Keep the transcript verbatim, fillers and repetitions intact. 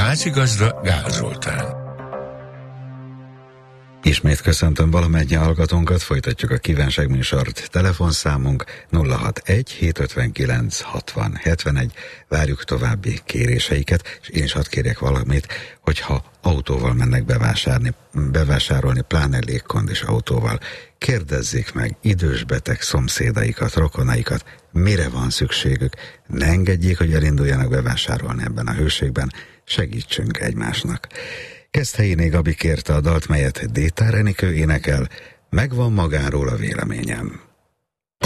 házigazda Gál Zoltán. Ismét köszöntöm valamennyi hallgatónkat, folytatjuk a kívánságműsort. Telefonszámunk nulla hatvanegy hétszázötvenkilenc hatvan hetvenegy. Várjuk további kéréseiket, és én is hadd kérjek valamit, hogyha autóval mennek bevásárolni, bevásárolni, pláne légkondis autóval, kérdezzék meg idős beteg szomszédaikat, rokonaikat, mire van szükségük. Ne engedjék, hogy elinduljanak bevásárolni ebben a hőségben, segítsünk egymásnak. Keszthelyiné Gabi kérte a dalt, melyet Détár Enikő énekel, megvan magáról a véleményem.